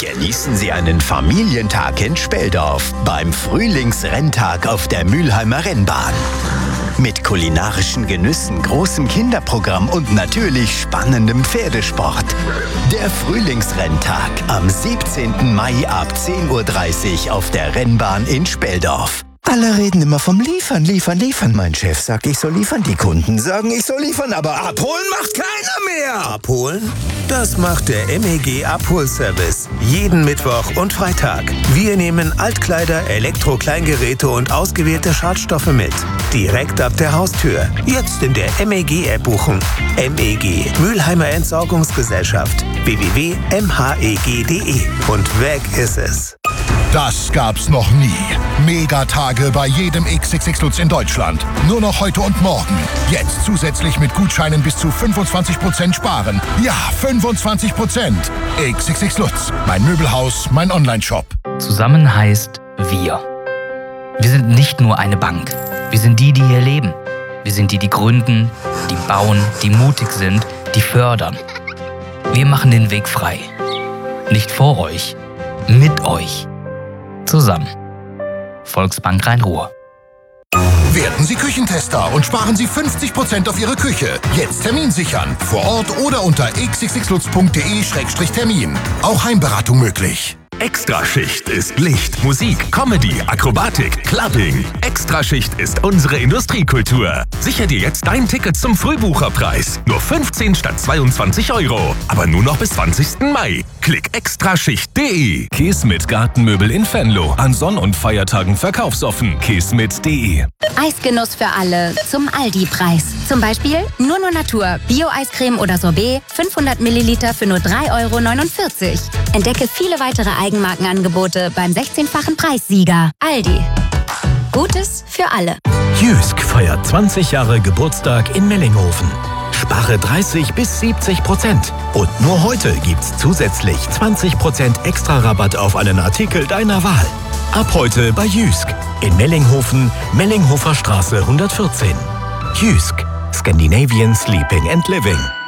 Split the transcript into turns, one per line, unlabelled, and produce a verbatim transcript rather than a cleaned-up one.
Genießen Sie einen Familientag in Speldorf beim Frühlingsrenntag auf der Mülheimer Rennbahn. Mit kulinarischen Genüssen, großem Kinderprogramm und natürlich spannendem Pferdesport. Der Frühlingsrenntag am siebzehnten Mai ab zehn Uhr dreißig auf der Rennbahn in Speldorf. Alle reden immer vom Liefern, Liefern, Liefern. Mein Chef sagt, ich soll liefern. Die Kunden sagen, ich soll liefern. Aber abholen macht keiner mehr.
Abholen? Das macht der M E G Abholservice. Jeden Mittwoch und Freitag. Wir nehmen Altkleider, Elektro-Kleingeräte und ausgewählte Schadstoffe mit. Direkt ab der Haustür. Jetzt in der M E G-App buchen. M E G, Mülheimer Entsorgungsgesellschaft. w w w punkt m h e g punkt d e. Und weg ist es.
Das gab's noch nie. Megatage bei jedem X X X Lutz in Deutschland. Nur noch heute und morgen. Jetzt zusätzlich mit Gutscheinen bis zu fünfundzwanzig Prozent sparen. Ja, fünfundzwanzig Prozent. X X X Lutz. Mein Möbelhaus, mein Onlineshop.
Zusammen heißt wir. Wir sind nicht nur eine Bank. Wir sind die, die hier leben. Wir sind die, die gründen, die bauen, die mutig sind, die fördern. Wir machen den Weg frei. Nicht vor euch, mit euch. Zusammen. Volksbank Rhein-Ruhr.
Werden Sie Küchentester und sparen Sie fünfzig Prozent auf Ihre Küche. Jetzt Termin sichern. Vor Ort oder unter x x x lutz punkt d e Schrägstrich Termin. Auch Heimberatung möglich.
Extraschicht ist Licht, Musik, Comedy, Akrobatik, Clubbing. Extraschicht ist unsere Industriekultur. Sicher dir jetzt dein Ticket zum Frühbucherpreis. Nur fünfzehn statt zweiundzwanzig Euro. Aber nur noch bis zwanzigsten Mai. Klick extraschicht punkt d e.
Kiesmitt Gartenmöbel in Venlo. An Sonn- und Feiertagen verkaufsoffen. kiesmitt punkt d e.
Eisgenuss für alle zum Aldi-Preis. Zum Beispiel Nurno Natur, Bio-Eiscreme oder Sorbet, fünfhundert Milliliter für nur drei Euro neunundvierzig. Entdecke viele weitere Eigenmarkenangebote beim sechzehnfachen Preissieger. Aldi. Gutes für alle.
Jysk feiert zwanzig Jahre Geburtstag in Mellinghofen. Spare dreißig bis siebzig Prozent. Und nur heute gibt's zusätzlich zwanzig Prozent extra Rabatt auf einen Artikel deiner Wahl. Ab heute bei Jysk. In Mellinghofen, Mellinghofer Straße hundertvierzehn. Jysk. Scandinavian Sleeping and Living.